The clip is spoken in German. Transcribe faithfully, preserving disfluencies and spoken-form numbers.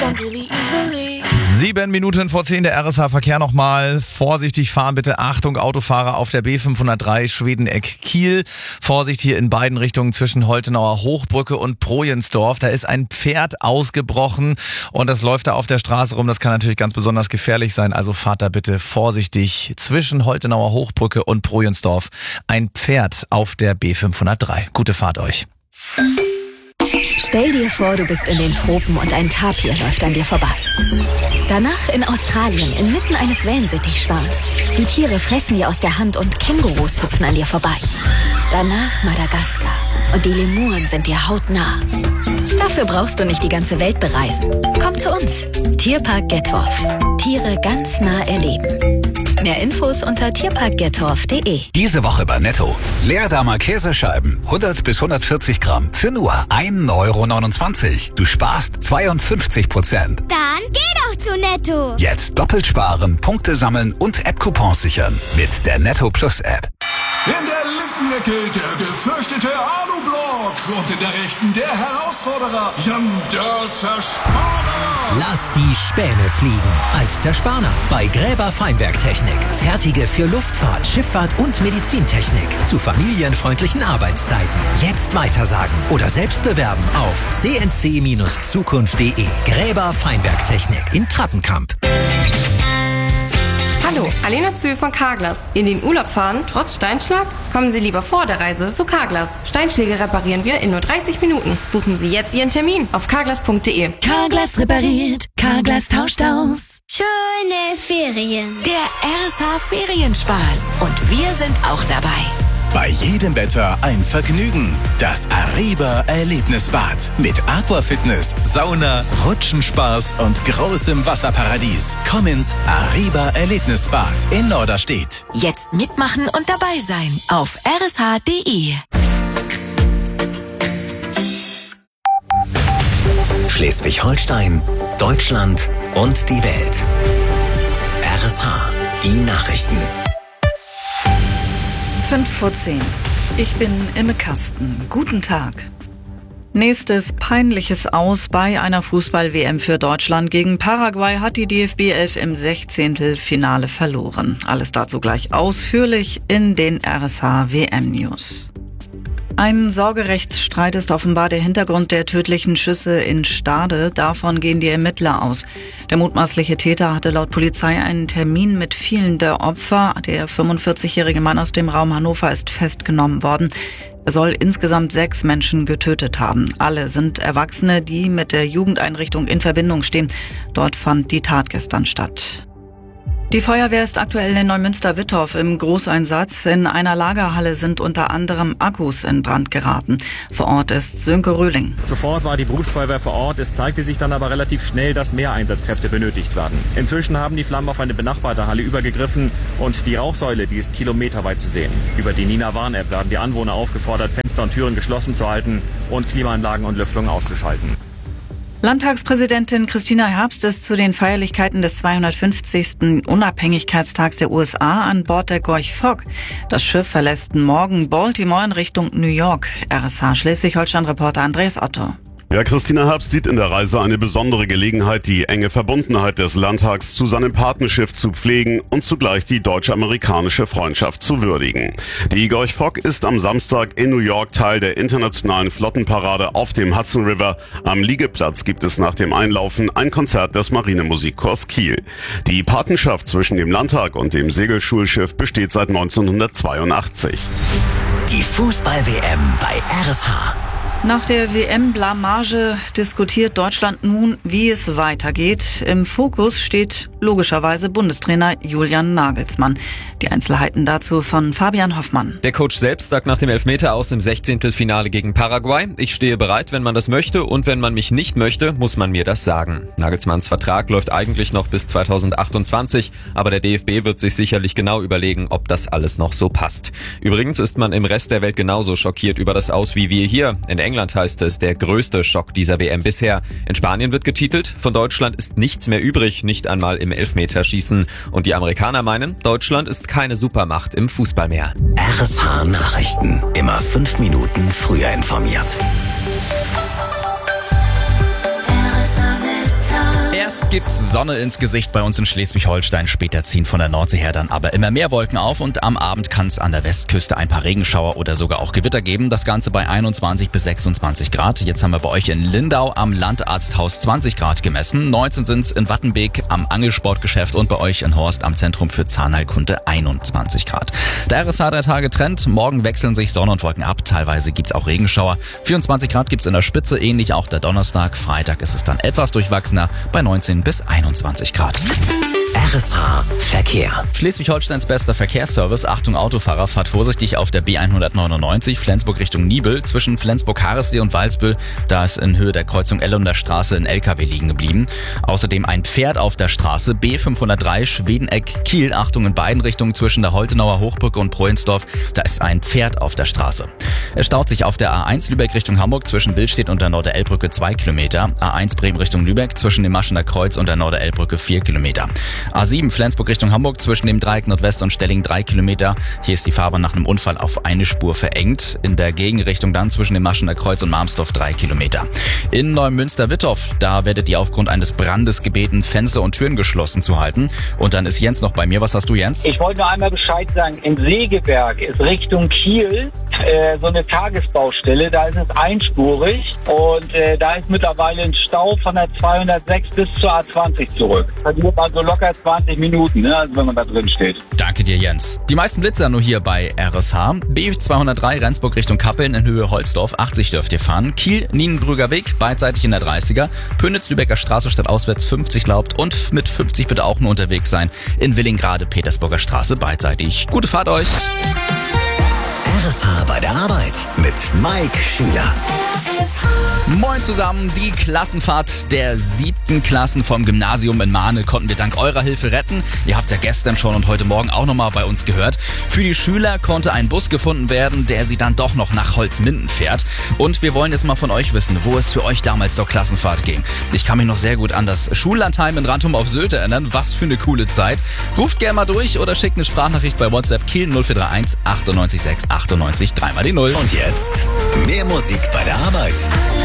don't really easily. Sieben Minuten vor zehn, der R S H-Verkehr nochmal. Vorsichtig fahren bitte. Achtung, Autofahrer auf der B fünfhundertdrei Schwedeneck-Kiel. Vorsicht hier in beiden Richtungen zwischen Holtenauer Hochbrücke und Projensdorf. Da ist ein Pferd ausgebrochen und das läuft da auf der Straße rum. Das kann natürlich ganz besonders gefährlich sein. Also fahrt da bitte vorsichtig zwischen Holtenauer Hochbrücke und Projensdorf. Ein Pferd auf der B fünfhundertdrei. Gute Fahrt euch. Stell dir vor, du bist in den Tropen und ein Tapir läuft an dir vorbei. Danach in Australien, inmitten eines Wellensittichschwarms. Die Tiere fressen dir aus der Hand und Kängurus hüpfen an dir vorbei. Danach Madagaskar und die Lemuren sind dir hautnah. Dafür brauchst du nicht die ganze Welt bereisen. Komm zu uns. Tierpark Gettorf. Tiere ganz nah erleben. Mehr Infos unter tierpark gettorf punkt de. Diese Woche bei Netto. Leerdamer Käsescheiben, hundert bis hundertvierzig Gramm, für nur ein Euro neunundzwanzig. Du sparst zweiundfünfzig Prozent. Dann geh doch zu Netto. Jetzt doppelt sparen, Punkte sammeln und App-Coupons sichern mit der Netto Plus App. In der linken Ecke der gefürchtete Alublock und in der rechten der Herausforderer Jan der Zerspaner. Lass die Späne fliegen als Zerspaner bei Gräber Feinwerktechnik. Fertige für Luftfahrt, Schifffahrt und Medizintechnik zu familienfreundlichen Arbeitszeiten. Jetzt weitersagen oder selbst bewerben auf c n c Zukunft punkt de. Gräber Feinwerktechnik in Trappenkamp. Hallo, Alena Zühl von Carglass. In den Urlaub fahren, trotz Steinschlag? Kommen Sie lieber vor der Reise zu Carglass. Steinschläge reparieren wir in nur dreißig Minuten. Buchen Sie jetzt Ihren Termin auf carglass punkt de. Carglass repariert, Carglass tauscht aus. Schöne Ferien. Der R S H-Ferienspaß. Und wir sind auch dabei. Bei jedem Wetter ein Vergnügen. Das Ariba Erlebnisbad. Mit Aquafitness, Sauna, Rutschenspaß und großem Wasserparadies. Komm ins Ariba Erlebnisbad in Norderstedt. Jetzt mitmachen und dabei sein auf r s h punkt de. Schleswig-Holstein, Deutschland und die Welt. R S H, die Nachrichten. fünf vor zehn. Ich bin Imme Kasten. Guten Tag. Nächstes peinliches Aus bei einer Fußball-W M für Deutschland. Gegen Paraguay hat die D F B elf im Sechzehntelfinale verloren. Alles dazu gleich ausführlich in den R S H W M-News. Ein Sorgerechtsstreit ist offenbar der Hintergrund der tödlichen Schüsse in Stade. Davon gehen die Ermittler aus. Der mutmaßliche Täter hatte laut Polizei einen Termin mit vielen der Opfer. Der fünfundvierzigjährige Mann aus dem Raum Hannover ist festgenommen worden. Er soll insgesamt sechs Menschen getötet haben. Alle sind Erwachsene, die mit der Jugendeinrichtung in Verbindung stehen. Dort fand die Tat gestern statt. Die Feuerwehr ist aktuell in Neumünster-Wittorf im Großeinsatz. In einer Lagerhalle sind unter anderem Akkus in Brand geraten. Vor Ort ist Sönke Röhling. Sofort war die Berufsfeuerwehr vor Ort. Es zeigte sich dann aber relativ schnell, dass mehr Einsatzkräfte benötigt werden. Inzwischen haben die Flammen auf eine benachbarte Halle übergegriffen und die Rauchsäule, die ist kilometerweit zu sehen. Über die Nina Warn-App werden die Anwohner aufgefordert, Fenster und Türen geschlossen zu halten und Klimaanlagen und Lüftung auszuschalten. Landtagspräsidentin Christina Herbst ist zu den Feierlichkeiten des zweihundertfünfzigsten Unabhängigkeitstags der U S A an Bord der Gorch Fock. Das Schiff verlässt morgen Baltimore in Richtung New York. R S H Schleswig-Holstein-Reporter Andreas Otto. Ja, Christina Herbst sieht in der Reise eine besondere Gelegenheit, die enge Verbundenheit des Landtags zu seinem Partnerschiff zu pflegen und zugleich die deutsch-amerikanische Freundschaft zu würdigen. Die Gorch Fock ist am Samstag in New York Teil der internationalen Flottenparade auf dem Hudson River. Am Liegeplatz gibt es nach dem Einlaufen ein Konzert des Marinemusikchors Kiel. Die Patenschaft zwischen dem Landtag und dem Segelschulschiff besteht seit neunzehnhundertzweiundachtzig. Die Fußball-W M bei R S H. Nach der W M-Blamage diskutiert Deutschland nun, wie es weitergeht. Im Fokus steht logischerweise Bundestrainer Julian Nagelsmann. Die Einzelheiten dazu von Fabian Hoffmann. Der Coach selbst sagt nach dem Elfmeter aus im Sechzehntelfinale gegen Paraguay: Ich stehe bereit, wenn man das möchte, und wenn man mich nicht möchte, muss man mir das sagen. Nagelsmanns Vertrag läuft eigentlich noch bis zweitausendachtundzwanzig, aber der D F B wird sich sicherlich genau überlegen, ob das alles noch so passt. Übrigens ist man im Rest der Welt genauso schockiert über das Aus wie wir hier. In England heißt es, der größte Schock dieser W M bisher. In Spanien wird getitelt: Von Deutschland ist nichts mehr übrig, nicht einmal im Elfmeterschießen. Und die Amerikaner meinen, Deutschland ist keine Supermacht im Fußball mehr. R S H Nachrichten. Immer fünf Minuten früher informiert. R S H Erst gibt's Sonne ins Gesicht bei uns in Schleswig-Holstein, später ziehen von der Nordsee her dann aber immer mehr Wolken auf und am Abend kann es an der Westküste ein paar Regenschauer oder sogar auch Gewitter geben. Das Ganze bei einundzwanzig bis sechsundzwanzig Grad. Jetzt haben wir bei euch in Lindau am Landarzthaus zwanzig Grad gemessen. neunzehn sind's in Wattenbeek am Angelsportgeschäft und bei euch in Horst am Zentrum für Zahnheilkunde einundzwanzig Grad. Der R S H drei Tage Trend. Morgen wechseln sich Sonne und Wolken ab. Teilweise gibt's auch Regenschauer. vierundzwanzig Grad gibt's in der Spitze, ähnlich auch der Donnerstag. Freitag ist es dann etwas durchwachsener bei neunzehn bis einundzwanzig Grad. R S H Verkehr. Schleswig-Holsteins bester Verkehrsservice. Achtung Autofahrer, fahrt vorsichtig auf der B hundertneunundneunzig Flensburg Richtung Nibel. Zwischen Flensburg-Hareslee und Walsbüll, da ist in Höhe der Kreuzung Ellunder Straße ein L K W liegen geblieben. Außerdem ein Pferd auf der Straße B fünfhundertdrei Schwedeneck-Kiel. Achtung in beiden Richtungen zwischen der Holtenauer Hochbrücke und Prohensdorf, da ist ein Pferd auf der Straße. Es staut sich auf der A eins Lübeck Richtung Hamburg zwischen Billstedt und der Norder-Elb-Brücke zwei Kilometer. A eins Bremen Richtung Lübeck zwischen dem Maschener Kreuz und der Norder-Elb-Brücke vier Kilometer. A sieben Flensburg Richtung Hamburg zwischen dem Dreieck Nordwest und Stelling drei Kilometer. Hier ist die Fahrbahn nach einem Unfall auf eine Spur verengt. In der Gegenrichtung dann zwischen dem Maschener Kreuz und Marmsdorf drei Kilometer. In Neumünster-Wittorf, da werdet ihr aufgrund eines Brandes gebeten, Fenster und Türen geschlossen zu halten. Und dann ist Jens noch bei mir. Was hast du, Jens? Ich wollte nur einmal Bescheid sagen. In Segeberg ist Richtung Kiel äh, so eine Tagesbaustelle. Da ist es einspurig und äh, da ist mittlerweile ein Stau von der zweihundertsechs bis zur A zwanzig zurück. Verliert also locker zwanzig Minuten, ne, also wenn man da drin steht. Danke dir, Jens. Die meisten Blitzer nur hier bei R S H. B zweihundertdrei Rendsburg Richtung Kappeln in Höhe Holzdorf, achtzig dürft ihr fahren. Kiel, Nienbrüger Weg, beidseitig in der dreißiger. Pönitz, Lübecker Straße statt auswärts fünfzig glaubt und mit fünfzig bitte auch nur unterwegs sein. In Willingrade, Petersburger Straße, beidseitig. Gute Fahrt euch! R S H bei der Arbeit mit Mike Schüler. Moin zusammen, die Klassenfahrt der siebten Klassen vom Gymnasium in Mahne konnten wir dank eurer Hilfe retten. Ihr habt es ja gestern schon und heute Morgen auch nochmal bei uns gehört. Für die Schüler konnte ein Bus gefunden werden, der sie dann doch noch nach Holzminden fährt. Und wir wollen jetzt mal von euch wissen, wo es für euch damals zur Klassenfahrt ging. Ich kann mich noch sehr gut an das Schullandheim in Rantum auf Sylt erinnern. Was für eine coole Zeit. Ruft gerne mal durch oder schickt eine Sprachnachricht bei WhatsApp Kiel null vier drei eins achtundneunzig sechs achtundneunzig dreimal die null. Und jetzt mehr Musik bei der Arbeit.